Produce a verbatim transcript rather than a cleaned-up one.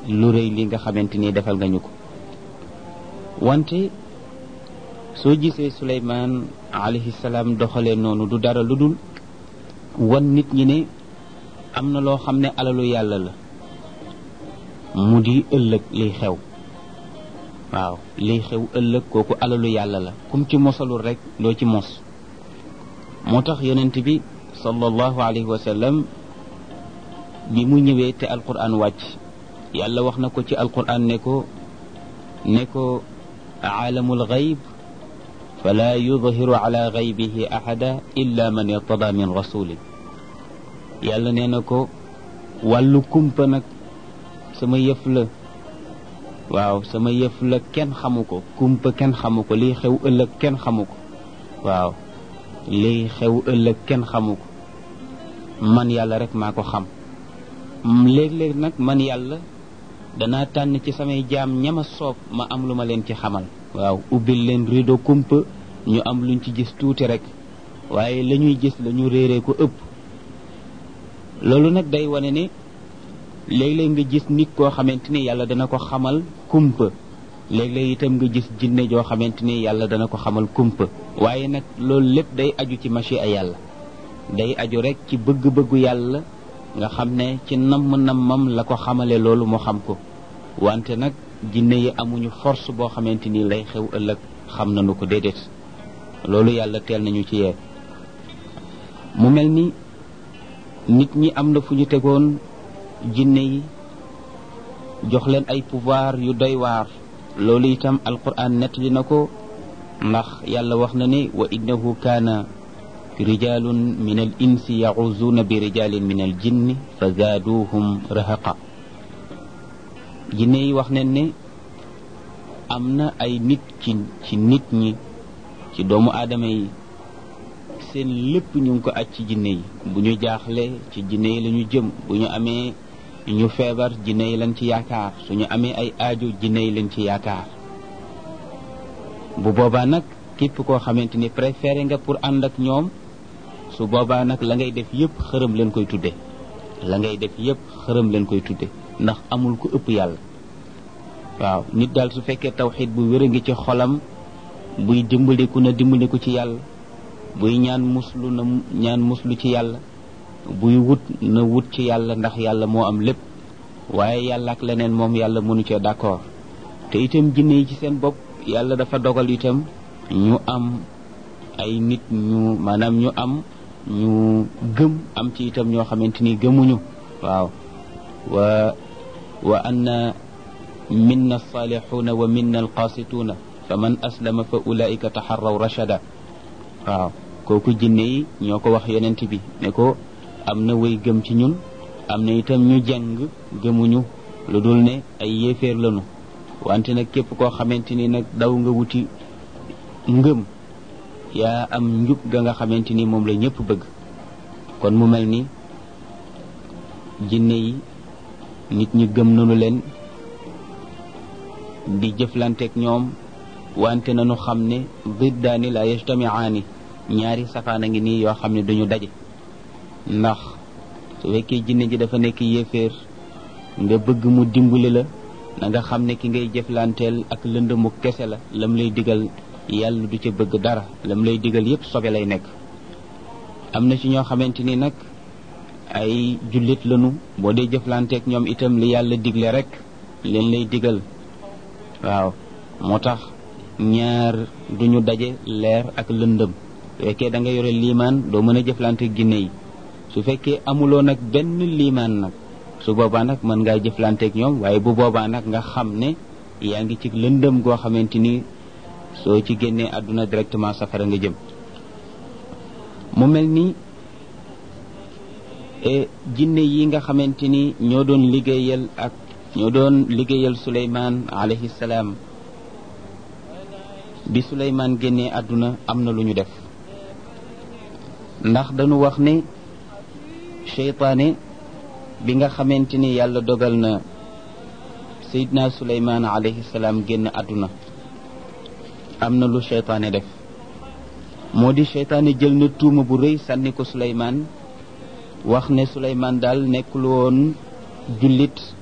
lu rëy li nga xamante ni defal nga ñu ko. wante soo gisee Suleymaan alayhi salaam doxalee noonu du dara lu dul wan nit ñi ne am na loo xam ne alalu yàlla la, mu di ëllëg liy xew. waaw liy xew ëllëg kooku alalu yàlla la, kum ci mosalul rek doo ci mos. moo tax yonent bi sallallahu alayhi wa sallam bi mu ñëwee te alquran wàcc, yàlla wax na ko ci alquran ne ko ne ko aalamul gayb fala yudhiru ala gaybihi ahada illa man irtada min rasulin. yàlla nee na ko wàllu kumpa nag sama yëf la. waaw sama yëf la, kenn xamu ko. kumpa kenn xamu ko, liy xew ëllëg kenn xamu ko. waaw liy xew ëllëg kenn xamu ko, man yàlla rek maa ko xam. léeg-léeg nag man yàlla danaa tànn ci samay jaam ñama soob ma am lu ma leen ci xamal. waaw ubbil leen rido kumpa ñu am luñ ci gis tuuti rek, waaye la ñuy gis la ñu réeree ko ëpp. loolu nag day wane ne léeg-léeg nga gis nit koo xamante ni yàlla dana ko xamal kumpa, léeg-léeg itam nga gis jinne joo xamante ni yàlla dana ko xamal kumpa. waaye nag loolu lépp day aju ci machia yàlla, day aju rek ci bëgg-bëggu yàlla nga xam ne ci namm-nammam la ko xamale loolu mu xam ko. wante nag jinne yi amuñu force boo xamante ni lay xew ëllëg xam nañu ko, déedéet. loolu yàlla teel nañu ci yee. mu mel ni nit ñi am na fu ñu tegoon jinne yi, jox leen ay pouvoir yu doy waar. loolu itam alquran nettali na ko, ndax yàlla wax na ne wa innahu kaana rijalun min al insi yacuzuuna bi rijalin min al jinni fa zaaduhum rahaqa. jinne yi wax nañ ne am na ay nit ci ci nit ñi, ci doomu aadama yi, seen lépp ñu ngi ko aj ci jinne yi. bu ñu jaaxle ci jinne yi la ñu jëm, bu ñu amee ñu feebar jinne yi lañ ci yaakaar, suñu amee ay aajo jinne yi lañ ci yaakaar. bu boobaa nag képp koo xamante ni préféré nga pour ànd ak ñoom, su boobaa nag la ngay def yépp xërëm leen koy tudde la ngay def yépp xërëm leen koy tudde ndax amul ku ëpp yàlla. waaw nit daal su fekkee tawxiid bu wér a ngi ci xolam, buy dimbaliku na dimbaliku ci yàlla, buy ñaan muslu na ñaan muslu ci yàlla, buy wut na wut ci yàlla, ndax yàlla moo am lépp. waaye yàlla ak leneen moom yàlla mënu cee d'accord. te itam jinne yi ci seen bopp yàlla dafa dogal itam ñu am ay nit ñu maanaam ñu am ñu gëm, am ci itam ñoo xamante ni gëmuñu. waaw wa wa anna minna alsalixuuna wa minna alqaasituuna fa man aslama fa ulaika taxarraw rachada. waaw kooku jinne yi ñoo ko wax yonent bi ne ko am na way gëm ci ñun, am na itam ñu jàng gëmuñu, lu dul ne ay yéeféer lañu. wante nag képp koo xamante ni nag daw nga wuti ngëm, yaa am njub ga nga xamante ni moom la ñëpp bëgg. kon mu mel ni jinne yi nit ñi gëm nañu leen di jëflanteek ñoom, wante nañu xam ne diddaani la yajtamiaani, ñaari safaan a ngi nii yoo xam ne duñu daje. ndax su fekkee jinne ji dafa nekk yéeféer nga bëgg mu dimbali la, na nga xam ne ki ngay jëflanteel ak lëndëmu kese la, lam lay digal yàlla du ca bëgg dara, lam lay digal yépp sobe lay nekk. am na ci ñoo xamante ni nag ay jullit lañu, boo dee jëflanteek ñoom itam li yàlla digle rek leen lay digal. waaw moo tax ñaar duñu daje, leer ak lëndëm. su fekkee da nga yore liimaan doo mën a jëflanteek jinne yi. su fekkee amuloo nag benn liimaan nag, su boobaa nag mën ngaa jëflanteek ñoom, waaye bu boobaa nag nga xam ne yaa ngi ci lëndëm goo xamante ni soo ci génnee àdduna directement safara nga jëm. mu mel ni jinne yi nga xamante ni ñoo doon liggéeyal ak ñoo doon liggéeyal Suleymaan alayhi salaam, bi Suleymaan génnee àdduna am na lu ñu def. ndax dañu wax ne seytaane bi nga xamante ni yàlla dogal na Seydina Suleymaan alayhi salaam génn àdduna, am na lu seytaane def. moo di seytaane jël na tuuma bu rëy sànni ko Suleymaan, wax ne Suleymaan daal nekkul woon jullit